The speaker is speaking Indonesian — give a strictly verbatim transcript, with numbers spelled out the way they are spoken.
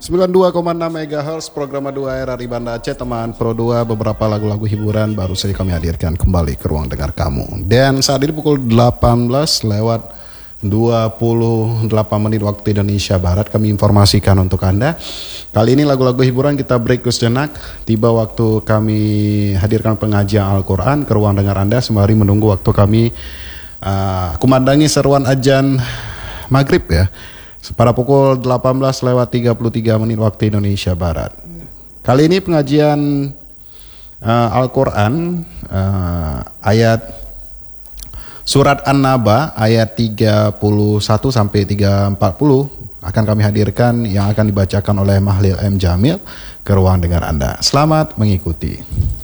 sembilan puluh dua koma enam megahertz program dua R R I Banda Aceh, teman Pro dua, beberapa lagu-lagu hiburan baru saja kami hadirkan kembali ke ruang dengar kamu. Dan saat ini pukul delapan belas lewat dua puluh delapan menit waktu Indonesia Barat, kami informasikan untuk Anda. Kali ini lagu-lagu hiburan kita break sejenak. Tiba waktu kami hadirkan pengajian Al-Quran ke ruang dengar Anda, sembari menunggu waktu kami uh, kumandangi seruan ajan maghrib ya, pada pukul delapan belas lewat tiga puluh tiga menit waktu Indonesia Barat. Kali ini pengajian uh, Al-Quran uh, ayat surat An-Naba ayat tiga puluh satu sampai tiga ratus empat puluh akan kami hadirkan, yang akan dibacakan oleh Mahlil M. Jamil ke ruang dengar Anda. Selamat mengikuti.